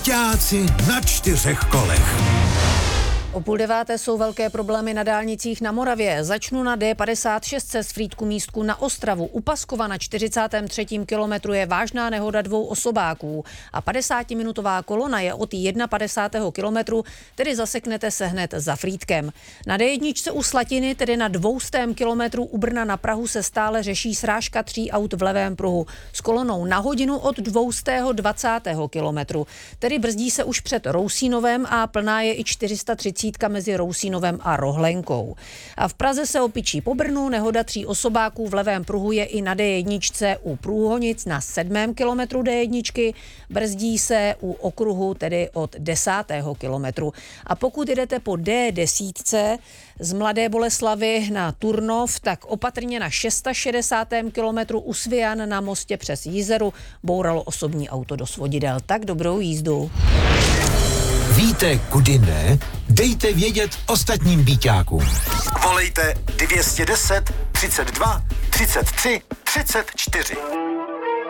Byťáci na 4 kolech. O 8:30 jsou velké problémy na dálnicích na Moravě. Začnu na D56 z Frýdku Místku na Ostravu. U Paskova na 43. kilometru je vážná nehoda 2 osobáků a 50-minutová kolona je od 51. kilometru, tedy zaseknete se hned za Frýdkem. Na D1 u Slatiny, tedy na 200. kilometru u Brna na Prahu se stále řeší srážka 3 aut v levém pruhu s kolonou na hodinu od 220. kilometru. Tedy brzdí se už před Rousínovem a plná je i 430 mezi Rousínovem a Rohlenkou. A v Praze se opičí po Brnu, nehoda 3 osobáků v levém pruhu je i na D1 u Průhonic na 7. kilometru D1, brzdí se u okruhu tedy od 10. kilometru. A pokud jdete po D10 z Mladé Boleslavi na Turnov, tak opatrně na 660. kilometru u Svijan na mostě přes Jizeru bouralo osobní auto do svodidel. Tak dobrou jízdu. Víte, kudy ne? Dejte vědět ostatním byťákům. Volejte 210 32 33 34.